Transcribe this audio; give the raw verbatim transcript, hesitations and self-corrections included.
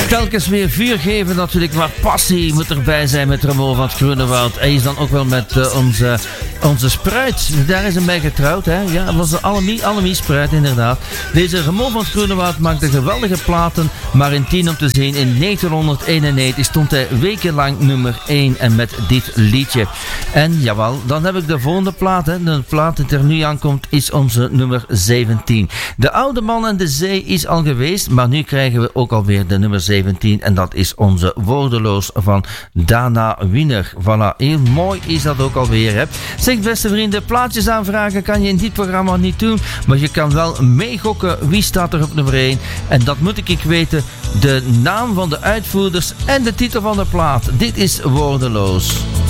Telkens weer vuur geven natuurlijk, maar passie moet erbij zijn met Remo van het Groenewoud. Hij is dan ook wel met uh, onze, onze Spruit. Daar is hem bij getrouwd, hè? Ja, dat was de Annemie, Annemie Spruit inderdaad. Deze Remo van het Groenewoud maakte geweldige platen, maar in tien om te zien, in negentienhonderdeenennegentig stond hij wekenlang nummer één en met dit liedje. En jawel, dan heb ik de volgende plaat, hè. De plaat die er nu aankomt is onze nummer zeventien. De Oude Man en de Zee is al geweest, maar nu krijgen we ook alweer de nummer zeventien en dat is onze Woordeloos van Dana Wiener. Voilà, heel mooi is dat ook alweer, hè. Zeg beste vrienden, plaatjes aanvragen kan je in dit programma niet doen, maar je kan wel meegokken wie staat er op nummer één en dat moet ik, ik weten, de naam van de uitvoerders en de titel van de plaat. Dit is Woordeloos.